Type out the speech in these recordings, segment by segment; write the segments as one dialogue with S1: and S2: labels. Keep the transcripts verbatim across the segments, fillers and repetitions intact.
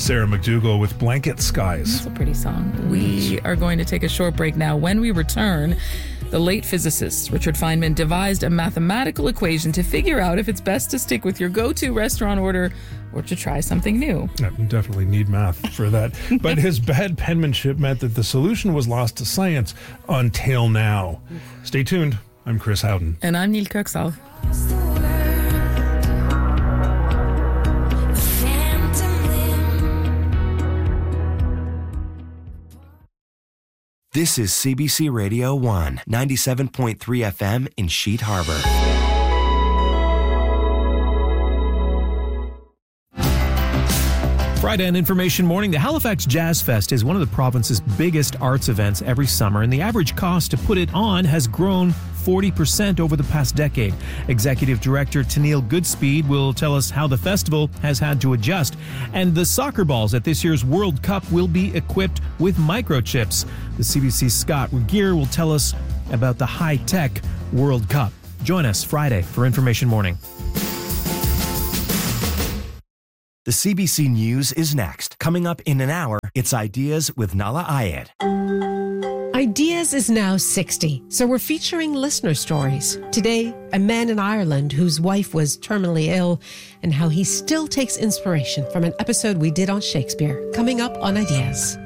S1: Sarah McDougall with Blanket Skies.
S2: That's a pretty song. We are going to take a short break now. When we return, the late physicist Richard Feynman devised a mathematical equation to figure out if it's best to stick with your go-to restaurant order or to try something new.
S1: I definitely need math for that. But his bad penmanship meant that the solution was lost to science until now. Stay tuned. I'm Chris Howden.
S2: And I'm Neil Kirksall.
S3: This is C B C Radio one, ninety-seven point three F M in Sheet Harbor.
S4: Friday on Information Morning, the Halifax Jazz Fest is one of the province's biggest arts events every summer, and the average cost to put it on has grown forty percent over the past decade. Executive Director Tennille Goodspeed will tell us how the festival has had to adjust. And the soccer balls at this year's World Cup will be equipped with microchips. The C B C's Scott Regier will tell us about the high-tech World Cup. Join us Friday for Information Morning.
S3: The C B C News is next. Coming up in an hour, it's Ideas with Nala Ayed.
S5: Ideas is now sixty, so we're featuring listener stories. Today, a man in Ireland whose wife was terminally ill and how he still takes inspiration from an episode we did on Shakespeare. Coming up on Ideas.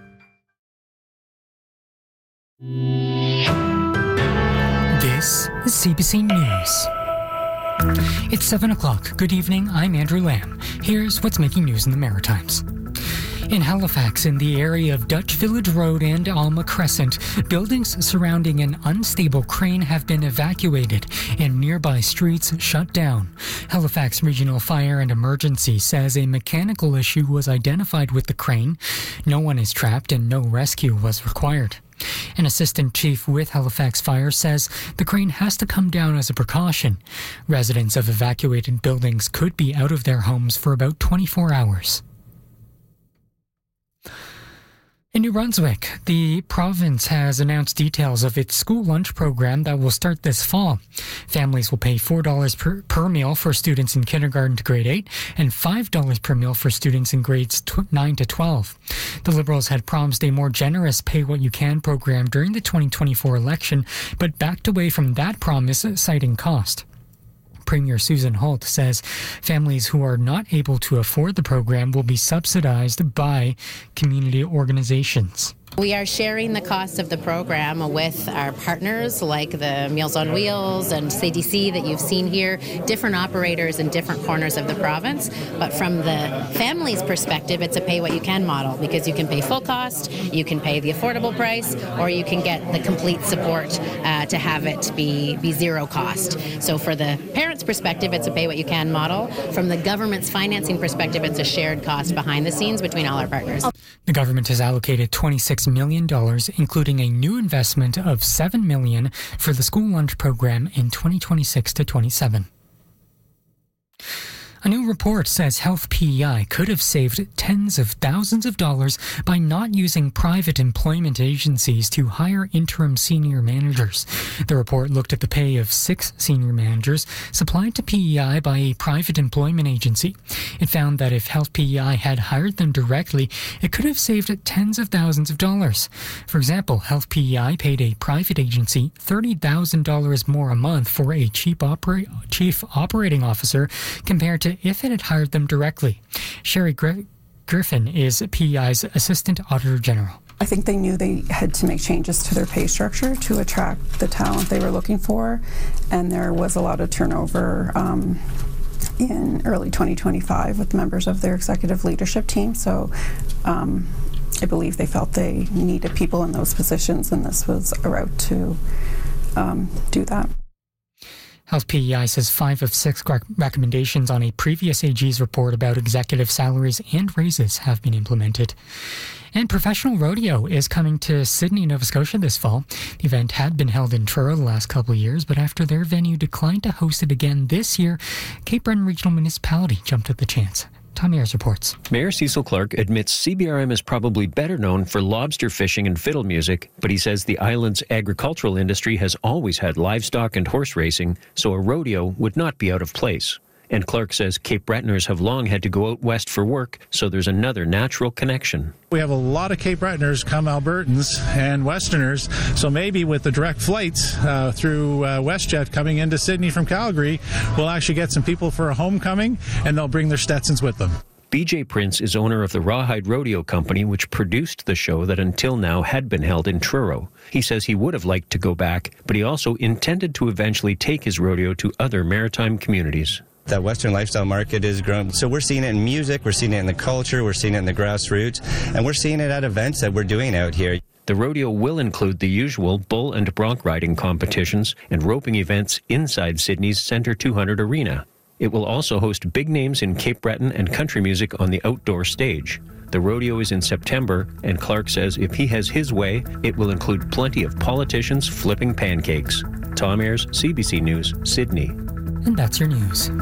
S6: This is C B C News. It's seven o'clock. Good evening, I'm Andrew Lamb. Here's what's making news in the Maritimes. In Halifax, in the area of Dutch Village Road and Alma Crescent, buildings surrounding an unstable crane have been evacuated and nearby streets shut down. Halifax Regional Fire and Emergency says a mechanical issue was identified with the crane. No one is trapped and no rescue was required. An assistant chief with Halifax Fire says the crane has to come down as a precaution. Residents of evacuated buildings could be out of their homes for about twenty-four hours. In New Brunswick, the province has announced details of its school lunch program that will start this fall. Families will pay four dollars per, per meal for students in kindergarten to grade eight and five dollars per meal for students in grades nine to twelve. The Liberals had promised a more generous Pay What You Can program during the twenty twenty-four election, but backed away from that promise, citing cost. Premier Susan Holt says families who are not able to afford the program will be subsidized by community organizations.
S7: We are sharing the cost of the program with our partners like the Meals on Wheels and C D C that you've seen here, different operators in different corners of the province. But from the family's perspective, it's a pay what you can model because you can pay full cost, you can pay the affordable price, or you can get the complete support uh, to have it be, be zero cost. So for the parents' perspective, it's a pay what you can model. From the government's financing perspective, it's a shared cost behind the scenes between all our partners.
S6: The government has allocated twenty-six million dollars, including a new investment of seven million dollars for the school lunch program in twenty twenty-six to twenty-seven. A new report says Health P E I could have saved tens of thousands of dollars by not using private employment agencies to hire interim senior managers. The report looked at the pay of six senior managers supplied to P E I by a private employment agency. It found that if Health P E I had hired them directly, it could have saved tens of thousands of dollars. For example, Health P E I paid a private agency thirty thousand dollars more a month for a chief, opera- chief operating officer compared to if it had hired them directly. Sherry Gr- Griffin is P E I's Assistant Auditor General.
S8: I think they knew they had to make changes to their pay structure to attract the talent they were looking for, and there was a lot of turnover um, in early twenty twenty-five with members of their executive leadership team. So um, I believe they felt they needed people in those positions, and this was a route to um, do that.
S6: Health P E I says five of six rec- recommendations on a previous A G's report about executive salaries and raises have been implemented. And professional rodeo is coming to Sydney, Nova Scotia this fall. The event had been held in Truro the last couple of years, but after their venue declined to host it again this year, Cape Breton Regional Municipality jumped at the chance. Tom Ayers reports.
S9: Mayor Cecil Clark admits C B R M is probably better known for lobster fishing and fiddle music, but he says the island's agricultural industry has always had livestock and horse racing, so a rodeo would not be out of place. And Clark says Cape Bretoners have long had to go out west for work, so there's another natural connection.
S10: We have a lot of Cape Bretoners come Albertans and Westerners, so maybe with the direct flights uh, through uh, WestJet coming into Sydney from Calgary, we'll actually get some people for a homecoming, and they'll bring their Stetsons with them.
S9: B J Prince is owner of the Rawhide Rodeo Company, which produced the show that until now had been held in Truro. He says he would have liked to go back, but he also intended to eventually take his rodeo to other maritime communities.
S11: That Western lifestyle market is growing. So we're seeing it in music, we're seeing it in the culture, we're seeing it in the grassroots, and we're seeing it at events that we're doing out here.
S9: The rodeo will include the usual bull and bronc riding competitions and roping events inside Sydney's Centre two hundred Arena. It will also host big names in Cape Breton and country music on the outdoor stage. The rodeo is in September, and Clark says if he has his way, it will include plenty of politicians flipping pancakes. Tom Ayres, C B C News, Sydney.
S6: And that's your news.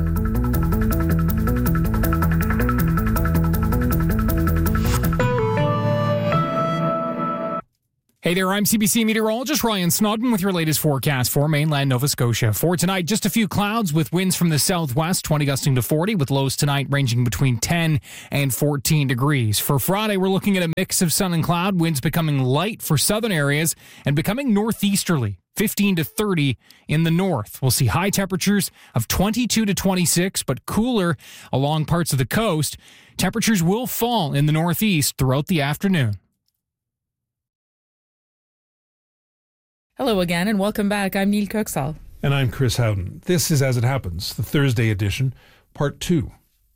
S12: Hey there, I'm C B C meteorologist Ryan Snodden with your latest forecast for mainland Nova Scotia. For tonight, just a few clouds with winds from the southwest, twenty gusting to forty, with lows tonight ranging between ten and fourteen degrees. For Friday, we're looking at a mix of sun and cloud, winds becoming light for southern areas and becoming northeasterly, fifteen to thirty in the north. We'll see high temperatures of twenty-two to twenty-six, but cooler along parts of the coast. Temperatures will fall in the northeast throughout the afternoon.
S2: Hello again, and welcome back. I'm Neil Kirksall.
S1: And I'm Chris Howden. This is As It Happens, the Thursday edition, part two.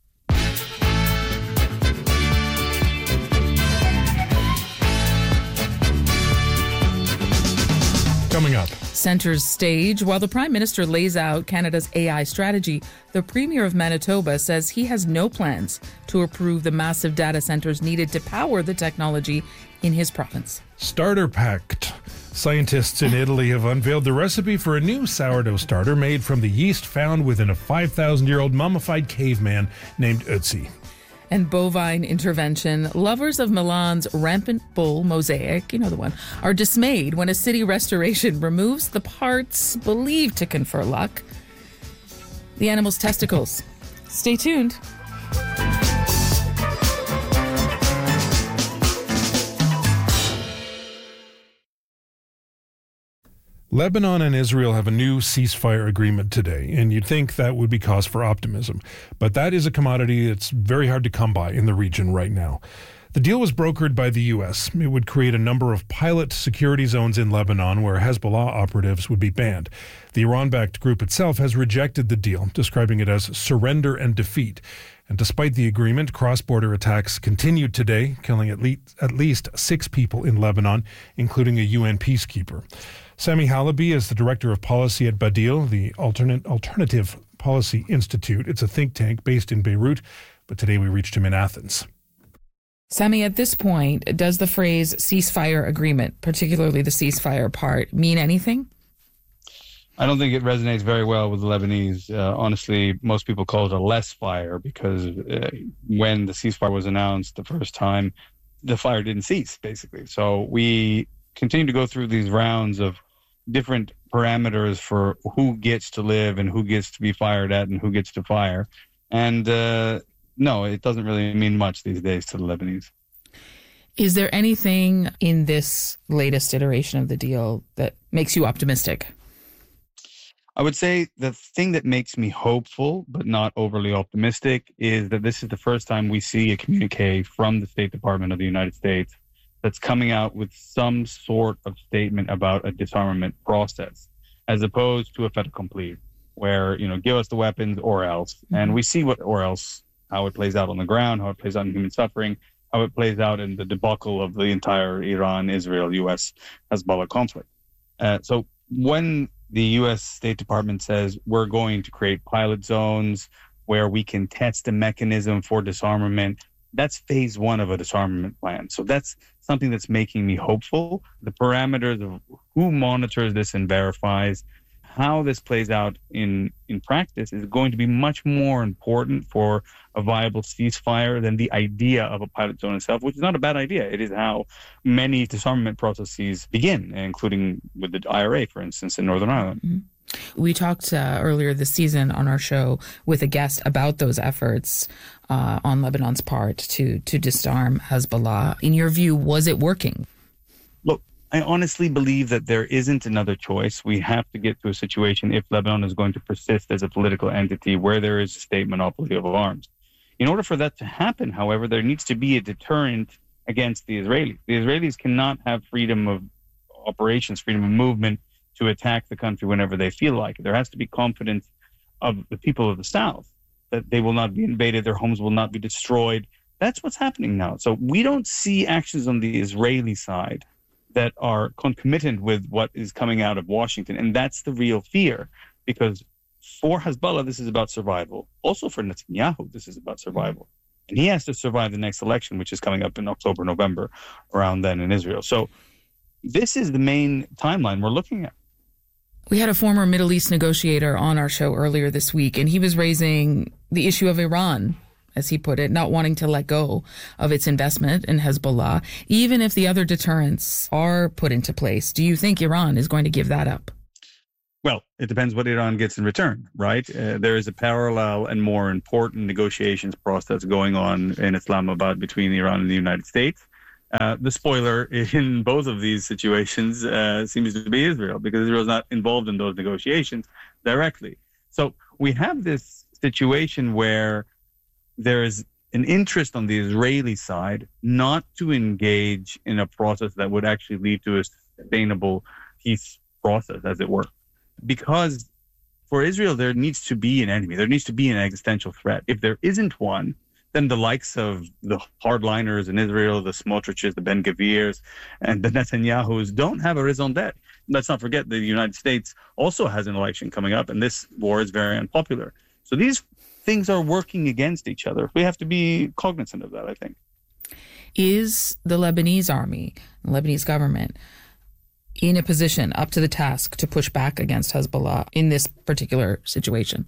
S1: Coming up.
S2: Centre's stage. While the Prime Minister lays out Canada's A I strategy, the Premier of Manitoba says he has no plans to approve the massive data centres needed to power the technology in his province.
S1: Starter Pact. Scientists in Italy have unveiled the recipe for a new sourdough starter made from the yeast found within a five thousand year old mummified caveman named Ötzi.
S2: And bovine intervention. Lovers of Milan's rampant bull mosaic, you know the one, are dismayed when a city restoration removes the parts believed to confer luck. The animal's testicles. Stay tuned.
S1: Lebanon and Israel have a new ceasefire agreement today, and you'd think that would be cause for optimism. But that is a commodity that's very hard to come by in the region right now. The deal was brokered by the U S. It would create a number of pilot security zones in Lebanon where Hezbollah operatives would be banned. The Iran-backed group itself has rejected the deal, describing it as surrender and defeat. And despite the agreement, cross-border attacks continued today, killing at least, at least six people in Lebanon, including a U N peacekeeper. Sami Halabi is the director of policy at Badil, the alternate, Alternative Policy Institute. It's a think tank based in Beirut, but today we reached him in Athens.
S2: Sami, at this point, does the phrase ceasefire agreement, particularly the ceasefire part, mean anything?
S13: I don't think it resonates very well with the Lebanese. Uh, honestly, most people call it a less fire because uh, when the ceasefire was announced the first time, the fire didn't cease, basically. So we continue to go through these rounds of different parameters for who gets to live and who gets to be fired at and who gets to fire. And uh, no, it doesn't really mean much these days to the Lebanese.
S2: Is there anything in this latest iteration of the deal that makes you optimistic?
S13: I would say the thing that makes me hopeful, but not overly optimistic, is that this is the first time we see a communique from the State Department of the United States that's coming out with some sort of statement about a disarmament process, as opposed to a fait accompli, where, you know, give us the weapons or else. Mm-hmm. And we see what or else, how it plays out on the ground, how it plays out in human suffering, how it plays out in the debacle of the entire Iran, Israel, U S, Hezbollah conflict. Uh, so when the U S State Department says we're going to create pilot zones where we can test a mechanism for disarmament, that's phase one of a disarmament plan. So that's something that's making me hopeful. The parameters of who monitors this and verifies how this plays out in, in practice is going to be much more important for a viable ceasefire than the idea of a pilot zone itself, which is not a bad idea. It is how many disarmament processes begin, including with the I R A, for instance, in Northern Ireland.
S2: Mm-hmm. We talked uh, earlier this season on our show with a guest about those efforts uh, on Lebanon's part to to disarm Hezbollah. In your view, was it working?
S13: Look, I honestly believe that there isn't another choice. We have to get to a situation, if Lebanon is going to persist as a political entity, where there is a state monopoly of arms. In order for that to happen, however, there needs to be a deterrent against the Israelis. The Israelis cannot have freedom of operations, freedom of movement to attack the country whenever they feel like it. There has to be confidence of the people of the South that they will not be invaded, their homes will not be destroyed. That's what's happening now. So we don't see actions on the Israeli side that are concomitant with what is coming out of Washington. And that's the real fear, because for Hezbollah, this is about survival. Also for Netanyahu, this is about survival. And he has to survive the next election, which is coming up in October, November, around then in Israel. So this is the main timeline we're looking at.
S2: We had a former Middle East negotiator on our show earlier this week, and he was raising the issue of Iran, as he put it, not wanting to let go of its investment in Hezbollah, even if the other deterrents are put into place. Do you think Iran is going to give that up?
S13: Well, it depends what Iran gets in return, right? Uh, there is a parallel and more important negotiations process going on in Islamabad between Iran and the United States. Uh, the spoiler in both of these situations uh, seems to be Israel, because Israel is not involved in those negotiations directly. So we have this situation where there is an interest on the Israeli side not to engage in a process that would actually lead to a sustainable peace process, as it were. Because for Israel, there needs to be an enemy. There needs to be an existential threat. If there isn't one, then the likes of the hardliners in Israel, the Smotriches, the Ben-Gvirs, and the Netanyahus don't have a raison d'etre. Let's not forget the United States also has an election coming up, and this war is very unpopular. So these things are working against each other. We have to be cognizant of that, I think.
S2: Is the Lebanese army, the Lebanese government, in a position up to the task to push back against Hezbollah in this particular situation?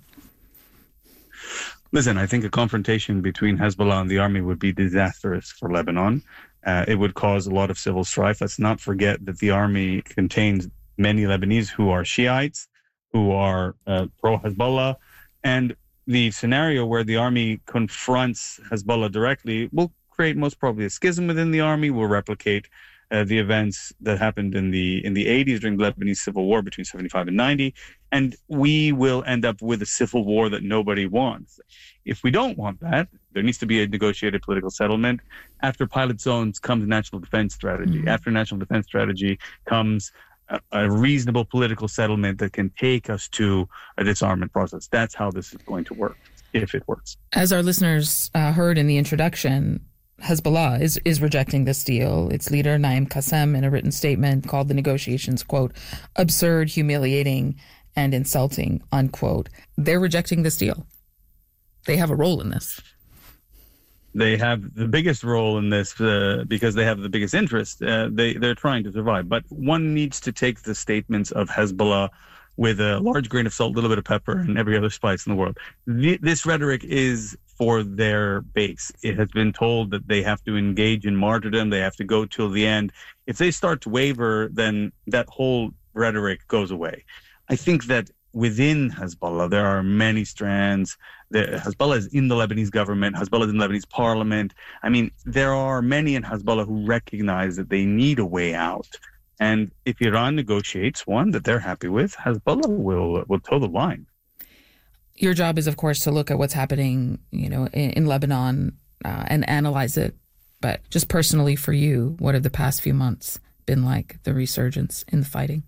S13: Listen, I think a confrontation between Hezbollah and the army would be disastrous for Lebanon. Uh, it would cause a lot of civil strife. Let's not forget that the army contains many Lebanese who are Shiites, who are uh, pro-Hezbollah. And the scenario where the army confronts Hezbollah directly will create most probably a schism within the army, will replicate Uh, the events that happened in the in the eighties during the Lebanese Civil War between seventy-five and ninety, and we will end up with a civil war that nobody wants. If we don't want that, there needs to be a negotiated political settlement. After pilot zones comes national defense strategy. Mm-hmm. After national defense strategy comes a, a reasonable political settlement that can take us to a disarmament process. That's how this is going to work, if it works.
S2: As our listeners uh, heard in the introduction, Hezbollah is, is rejecting this deal. Its leader, Naim Qassem, in a written statement, called the negotiations, quote, absurd, humiliating, and insulting, unquote. They're rejecting this deal. They have a role in this.
S13: They have the biggest role in this uh, because they have the biggest interest. Uh, they, they're trying to survive. But one needs to take the statements of Hezbollah with a large grain of salt, a little bit of pepper, and every other spice in the world. The, this rhetoric is for their base. It has been told that they have to engage in martyrdom, they have to go till the end. If they start to waver, then that whole rhetoric goes away. I think that within Hezbollah, there are many strands. The, Hezbollah is in the Lebanese government, Hezbollah is in the Lebanese parliament. I mean, there are many in Hezbollah who recognize that they need a way out. And if Iran negotiates one that they're happy with, Hezbollah will will toe the line.
S2: Your job is, of course, to look at what's happening, you know, in, in Lebanon uh, and analyze it. But just personally for you, what have the past few months been like, the resurgence in the fighting?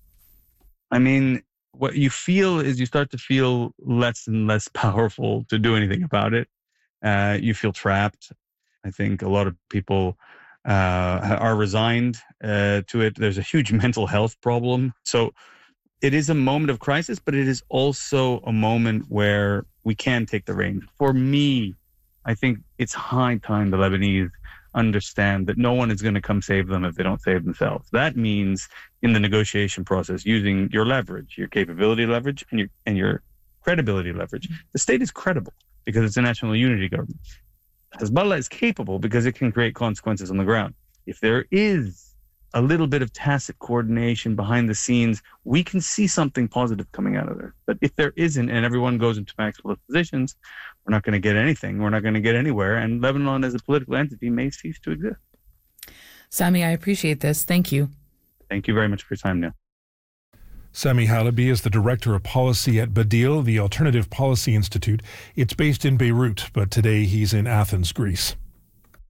S13: I mean, what you feel is you start to feel less and less powerful to do anything about it. Uh, you feel trapped. I think a lot of people uh, are resigned uh, to it. There's a huge mental health problem. So it is a moment of crisis, but it is also a moment where we can take the reins. For me, I think it's high time the Lebanese understand that no one is going to come save them if they don't save themselves. That means in the negotiation process, using your leverage, your capability leverage, and your and your credibility leverage. The state is credible because it's a national unity government. Hezbollah is capable because it can create consequences on the ground. If there is a little bit of tacit coordination behind the scenes, we can see something positive coming out of there. But if there isn't, and everyone goes into maximalist positions, we're not going to get anything. We're not going to get anywhere. And Lebanon as a political entity may cease to exist.
S2: Sami, I appreciate this. Thank you.
S13: Thank you very much for your time, Neil.
S1: Sami Halabi is the Director of Policy at Badil, the Alternative Policy Institute. It's based in Beirut, but today he's in Athens, Greece.